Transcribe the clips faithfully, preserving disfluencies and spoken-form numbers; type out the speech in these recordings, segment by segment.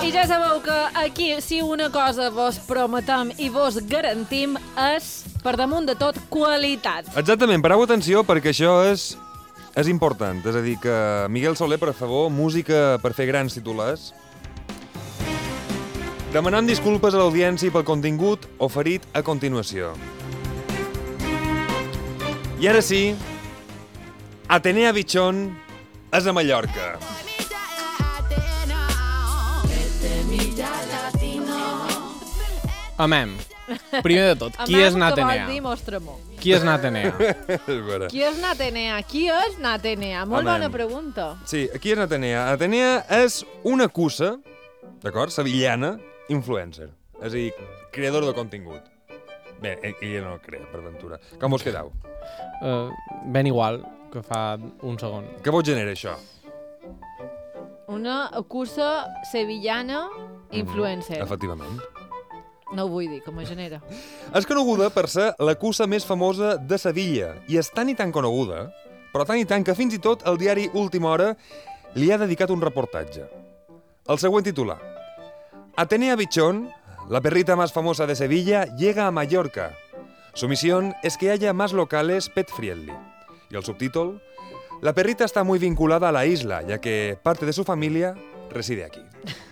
I ja sabeu que aquí, si una cosa vos prometem i vos garantim, és, per damunt de tot, qualitat. Exactament, pareu atenció perquè això és, és important. És a dir, que Miguel Soler, per favor, música per fer grans titulars. Demanant disculpes a l'audiència pel contingut oferit a continuació. I ara sí, Atenea Bichón és a Mallorca. Amem. Primer de tot, qui és Natenea? Amem, que vol dir, mostra-m'ho. Qui és Natenea? Qui és Natenea? Qui és Natenea? Molt Amem. bona pregunta. Sí, qui és Atenea? Atenea és una cussa, d'acord, sevillana, influencer. És a dir, creador de contingut. Bé, ella no crea, per ventura. Com vos quedeu? Uh, ben igual que fa un segon. Què vos genera això? Una cursa sevillana influencer. Mm, efectivament. No ho vull dir, com a genera. És coneguda per ser la cussa més famosa de Sevilla i és tan i tan coneguda, però tan i tant que fins i tot el diari Última Hora li ha dedicat un reportatge. El següent titular. Atenea Bichón, la perrita más famosa de Sevilla, llega a Mallorca. Su misión es que haya más locales pet friendly. Y el subtítulo, la perrita está muy vinculada a la isla, ya que parte de su familia reside aquí.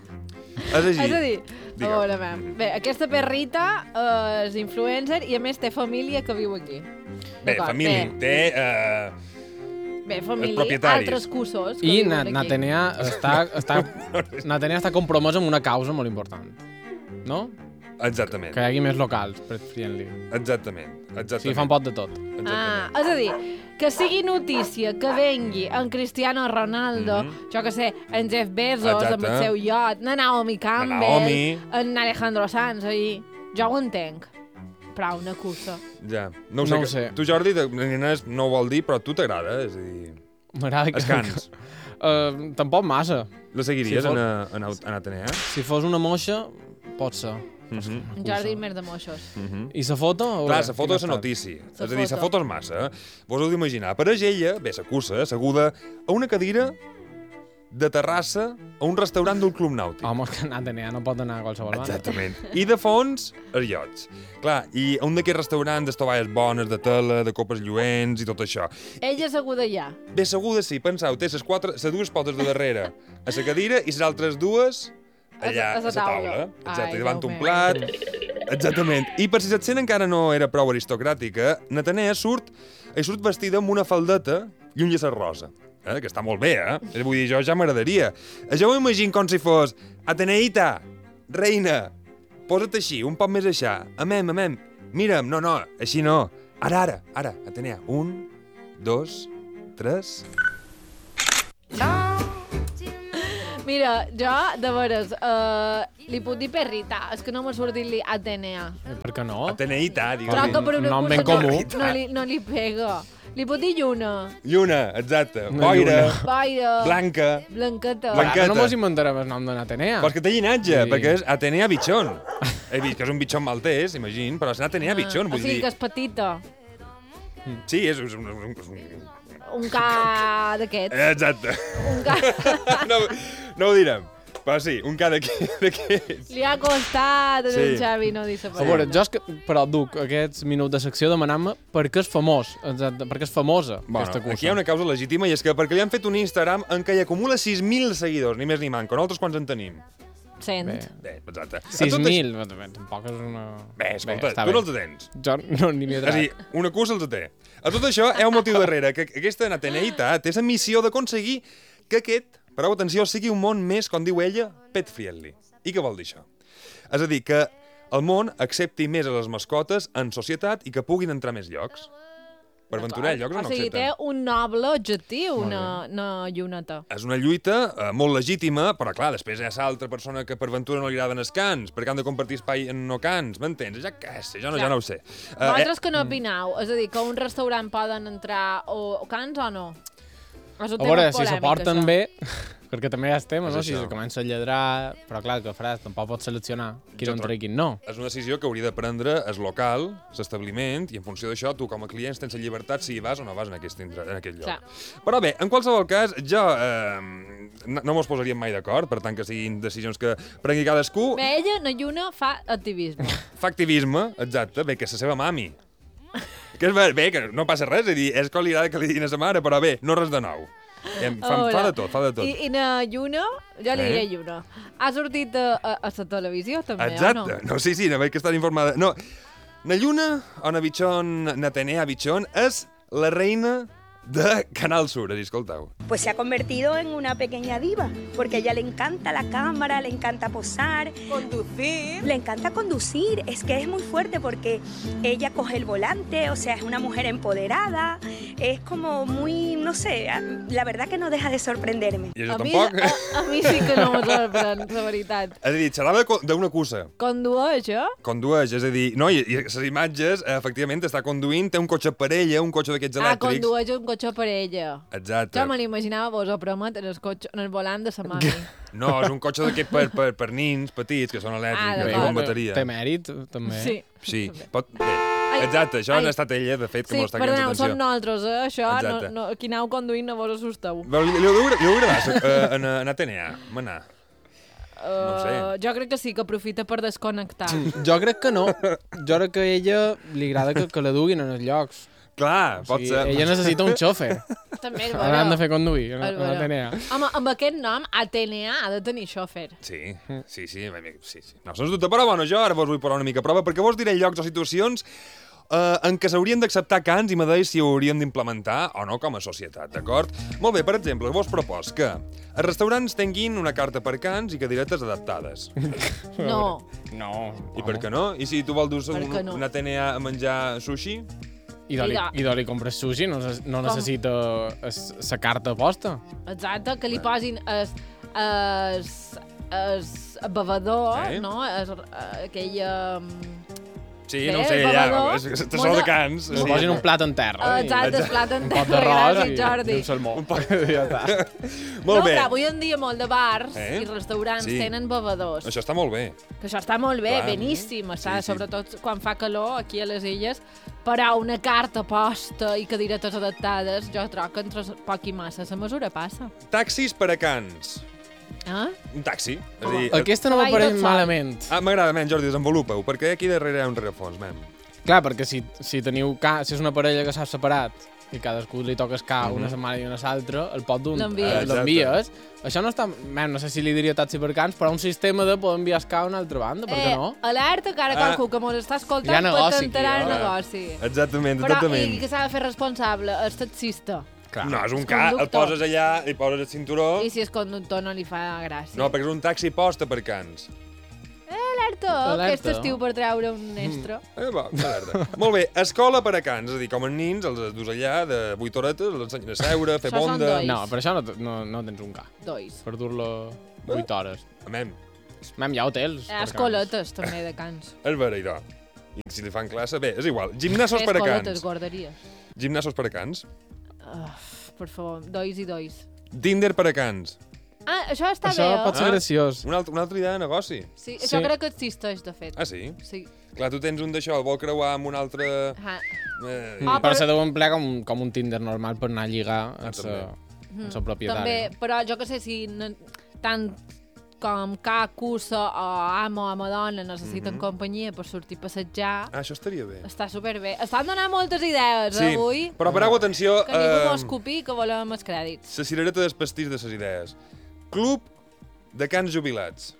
És així. És a dir, a Digue'm. veure, bé, bé, aquesta perrita eh, és influencer i a més té família que viu aquí. Bé, D'acord, família, bé. té... Uh... Bé, família, propietaris. altres cussos que I viuen Na aquí. Natenea està, està, Natenea està compromesa amb una causa molt important. No? Exactament. Que hi hagi més locals, pet friendly. Exactament. Exactament. O sigui, fan pot de tot. Ah, és a dir, que sigui notícia que vengui en Cristiano Ronaldo, Mhm. jo que sé, en Jeff Bezos, Exacte. amb el seu iot, na Naomi Campbell, Naomi. en Alejandro Sanz, ahir. Jo ho entenc. Però una cursa. Ja. No ho sé. No ho que- sé. Tu, Jordi, te- no ho vol dir, però a tu t'agrada, és a dir... M'agrada que... Escans. Uh, tampoc massa. La seguiries Si fos- en, a- en, a- en Atenea? Si fos una moixa, pot ser. Mhm. En Jordi més de moixos. Mhm. I la foto? Clar, la foto és la notícia. Sa És a dir, la foto. foto és massa. Vos heu d'imaginar. Apareix ella, bé, s'acusa, asseguda a una cadira de terrassa a un restaurant d'un club nàutic. Home, és que Natenea no pot anar a qualsevol banda. Exactament. I de fons, els iots. Clar, i a un d'aquests restaurants de tovalles bones, de tela, de copes lluents i tot això. Ella asseguda allà. Bé, asseguda sí, penseu, té les quatre, les dues potes de darrere a la cadira i les altres dues allà, A sa- a sa a la taula. taula. Exacte, Ai, davant Déu un meu. plat. Exactament. I per si l'accent encara no era prou aristocràtica, Natenea surt, i surt vestida amb una faldeta i un llaçat rosa. Eh? Que està molt bé, eh? Vull dir, jo ja m'agradaria. Jo m'imagino com si fos Ateneïta, reina, posa't així, un poc més aixà. Amem, amem. Mira'm, no, no, així no. Ara, ara, ara, Atenea. Un, dos, tres... Mira, jo, de veres, uh, li puc dir perrita. És que no m'ha sortit li Atenea. Eh, Per què no? Ateneïta, Però digue'm. que per una nom cursa ben comú. no, no, li, no li pega. Li puc dir lluna, Lluna, exacte. Una Boira, lluna. boira, blanca. blanqueta. Blanca. Ara no mos inventarem el nom de Natenea. Però és que té llinatge, Sí. perquè és Atenea Bichón. He vist que és un bitxon maltès, imagín, però és Atenea Bichón, o vull sigui dir... que és petita. Sí, és, és, un, és, un, és un... Un ca d'aquests. Exacte. Un ca... No, no ho direm, però sí, un ca d'aquests. Li ha costat a Sí. en Xavi no dir la A veure, jo és que, però duc aquests minuts de secció demanant-me per què és famós, exacte, per què és famosa Bueno, aquesta cursa. aquí hi ha una causa legítima i és que perquè li han fet un Instagram en què hi acumula sis mil seguidors, ni més ni manco. Nosaltres quants en tenim? Cent. Bé. Bé, exacte. A sis tot mil, bé, tampoc és una... Bé, escolta, està tu bé. no els tens. Jo no, ni m'hi he És a dir, drat. una cursa els té. A tot això hi ha un motiu darrere, que aquesta Ateneïta té la missió d'aconseguir que aquest, pareu atenció, sigui un món més, com diu ella, pet friendly. I què vol dir això? És a dir, que el món accepti més a les mascotes en societat i que puguin entrar a més llocs. Per aventurar llocs O no sigui, té accepten. un noble objectiu, una, una lluneta. És una lluita eh, molt legítima, però clar, després hi ha l'altra persona que per ventura no li agraden els cans, perquè han de compartir espai en no cans, m'entens? Ja què sé, jo no, ja no ho sé. Eh, Vosaltres que no opineu? És a dir, que a un restaurant poden entrar o, o cans o no? És un A tema veure, si polèmic, se porten això. bé, Perquè també hi ha el tema, És no? Si això. se comença a lladrar... Però clar, que faràs? Tampoc pots seleccionar qui Jo entra troc- i qui no. És una decisió que hauria de prendre el local, l'establiment, i en funció d'això, tu com a client tens la llibertat si hi vas o no vas en aquest, indre- en aquest lloc. Clar. Però bé, en qualsevol cas, jo eh, no, no mos posaríem mai d'acord, per tant que siguin decisions que prengui cadascú. Bé, ella, na lluna, fa activisme. Fa activisme, exacte, bé, que és la seva mami. Que és bé, bé, que no passa res, és a dir, és que li agrada que li diguin a sa mare, però bé, no res de nou. Em, fa, A veure, fa de tot, fa de tot. I, i na lluna, jo li Eh? diré lluna, ha sortit a, a, a la televisió també, Exacte, o no? no, sí, sí, no veig que estan informada. No, na lluna, o na Bichón, na Atenea Bichón, és la reina de Canal Sur, és, escoltau. Pues se ha convertido en una pequeña diva, porque a ella le encanta la cámara, le encanta posar, Conducir. le encanta conducir, es que es muy fuerte porque ella coge el volante, o sea, es una mujer empoderada, es como muy, no sé, la verdad que no deja de sorprenderme. I això A mi, tampoc. a, a mi sí que no me sorprèn, la veritat. És a dir, xerrava co- d'una cursa. Condueix, eh? Condueix, és a dir, no, i, i les imatges, eh, efectivament, està conduint, té un cotxe parella, un cotxe d'aquests Ah, elèctrics. condueix un cotxe per ella. Exacte. Jo me l'imaginava vos ho promet en el, cotxe, en el volant de sa mami. No, és un cotxe d'aquest per, per, per nins petits, que són Ah, elèctrics, que d'acord. amb bateria. Té mèrit, també. Sí. Sí, pot... Bé. Ai, Exacte, això ai. ha estat ella, de fet, que Sí, m'ho està cridant perdoneu, l'atenció. som nosaltres, eh? Això, no, Exacte. no, qui aneu conduint no vos assusteu. Però li, li, li, li deu agradar eh, en, en Atenea, manar. Uh, ho sé. Jo crec que sí, que aprofita per desconnectar. Jo crec que no. Jo crec que a ella li agrada que, que la duguin en els llocs. Clar, O pot sigui, ser... ella necessita un xòfer. També és L'han de fer vera. conduir en, És en vera. Atenea. Home, amb aquest nom, Atenea ha de tenir xòfer. Sí, sí, sí, sí, sí. No, sens dubte, però bueno, jo ara vos vull posar una mica a prova, perquè vos diré llocs o situacions eh, en què s'haurien d'acceptar cants i me deis si ho hauríem d'implementar o no com a societat, d'acord? Molt bé, per exemple, vos propos que els restaurants tinguin una carta per cants i cadirates adaptades. No. No. I per què no? I si tu vols dur Per un, què no? una Atenea a menjar sushi? I d'oli Mira. i d'oli compres sushi, no, neces- no necessita la carta posta. Exacte, que li posin es, es, es bevedor, Sí. no? Es, aquella... Sí, Bé, no ho sé, el ja, bevedor, és, és, és moda- de cants. Sí. Posin un plat en terra. Exacte, es plat en Un pot terra, d'arròs gràcies, i, Jordi. i un salmó. Un pot... ja està. Molt no, bé. però avui en dia molt de bars Eh? i restaurants Sí. tenen bevedors. Això està molt bé. Que això està molt bé, Clar. beníssim, està, Sí, sí. sobretot quan fa calor aquí a les illes, però una carta posta i cadirates adaptades, jo trobo que entre poc i massa la mesura passa. Taxis per a cans. Eh? Un taxi. És a dir, Aquesta no Vai m'apareix tot sol. malament. Ah, m'agrada, men, Jordi, desenvolupa-ho, perquè aquí darrere hi ha un rerefons, men. Clar, perquè si, si teniu ca... si és una parella que s'ha separat i cadascú li toca escar Mhm. una setmana i una altra, el pot d'un... L'envies. eh, L'envies. Això no està... Man, no sé si li diria taxi per cans, però un sistema de poder enviar escar a una altra banda, per què no? alerta, que ara Ah. qualcú que mos està Hi ha escoltant pot negoci aquí, enterar el eh? negoci. Exactament, Però exactament. i que s'ha de fer responsable? El taxista. Clar. No, és un És ca, el conductor. poses allà, li poses el cinturó... I si és conductor no li fa gràcia. No, perquè és un taxi posta per cans. Alerta, Alerta. aquest estiu per treure un estro. Eh, va, alerta. Molt bé, escola per a cans, és a dir, com els nins, els dus allà de vuit horetes, els ensenyen a seure, a fer Això són bonda... dois. No, per això no, no, no tens un ca. Dois. Per dur-lo vuit hores. Amem, Mem, hi ha hotels. Eh, per escoletes, també, de cans. és vera, idò. I si li fan classe, bé, és igual. Gimnasos per a Escoletes, cans. guarderies. Gimnasos per a cans. Uh, per favor, dois i dois. Tinder per a cans. Ah, això està Això bé, pot eh? ser Ah. graciós. Una altra, una altra idea de negoci. Sí, això Sí. crec que existeix, de fet. Ah, sí? Sí. Clar, tu tens un d'això, el vol creuar amb un altre... Ah. Eh, Mm, Ah, però però- se deu emplear com, com un Tinder normal per anar a lligar Ah, amb sa, també. amb sa propietària. També, però jo que sé, si no, tant com ca, cussa o amo o amadona necessiten Mhm. companyia per sortir a passejar, Ah, això estaria bé. està superbé. Estan donant moltes idees Sí, avui, però pareu atenció... que ningú eh, mos copi, que volem els crèdits. la cirereta dels pastís de ses idees. Club de cans jubilats.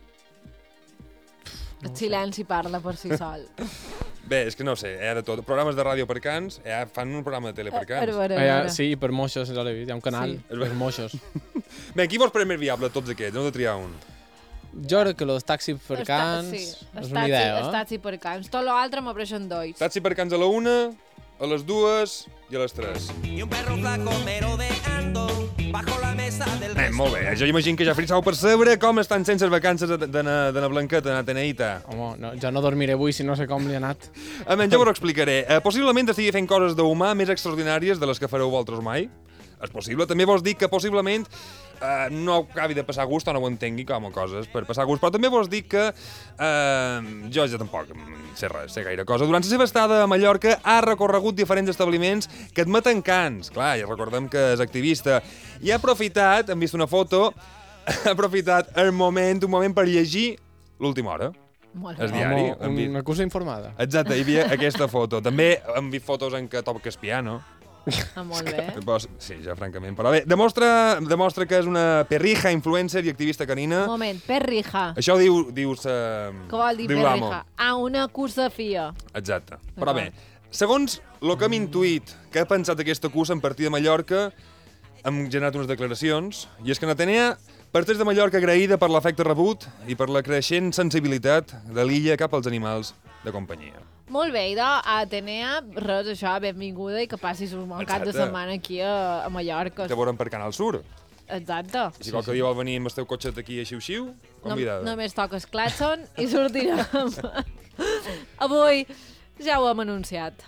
El silenci parla per si sol. Bé, és que no ho sé, hi ha de tot. Programes de ràdio per cans, ja fan un programa de tele per cans. Herbera, Ah, ja, herbera. sí, per moixos, ja l'he vist. Hi ha un canal Sí. sí. per moixos. Bé, qui vols prendre més viable de tots aquests? Heu de triar un. Jo crec que els taxis per Està- cans sí, és els una taxi- idea, Els eh? taxi per cans. Tot l'altre m'apareixen dois. Taxi per cans a la una, a les dues i a les tres. Y un perro flaco merodeando bajo la mesa del Bé, molt bé. Jo imagino que ja frisau per saber com estan sense les vacances de, de, na, de na Blanqueta, de na Teneïta. Home, no, jo no dormiré avui si no sé com li ha anat. A menys, jo vos ho explicaré. Eh, possiblement estigui fent coses d'humà més extraordinàries de les que fareu vosaltres mai. És possible. També vos dic que possiblement uh, no acabi de passar gust o no ho entengui com a coses per passar gust. Però també vos dic que uh, jo ja tampoc sé res, sé gaire cosa. Durant la seva estada a Mallorca ha recorregut diferents establiments que admeten cans. Clar, ja recordem que és activista. I ha aprofitat, hem vist una foto, ha aprofitat el moment, un moment per llegir l'última hora. Molt El bé. diari. Home, hem vist. una cosa informada. Exacte, hi havia aquesta foto. També hem vist fotos en què toca el piano. Ah, molt bé. Pues, sí, ja francament. Però bé, demostra, demostra que és una perrija, influencer i activista canina. Un moment, perrija. Això ho diu, diu, sa, Què vol dir diu l'amo. perrija? Ah, una cussa fia. Exacte. Però bé, segons el que hem intuït que ha pensat aquesta cussa en partir de Mallorca, hem generat unes declaracions, i és que n'Atenea parteix de Mallorca agraïda per l'efecte rebut i per la creixent sensibilitat de l'illa cap als animals de companyia. Molt bé, idò, a Atenea, res, això, benvinguda i que passis un bon cap de Exacte. setmana aquí a, a Mallorca. Que veurem per Canal Sur. Exacte. I si qualque dia vol venir amb el teu cotxet aquí a xiu-xiu, No, convidada. només toques Clatson i sortirem. Avui ja ho hem anunciat.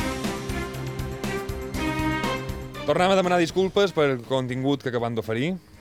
Tornem a demanar disculpes per el contingut que acabem d'oferir.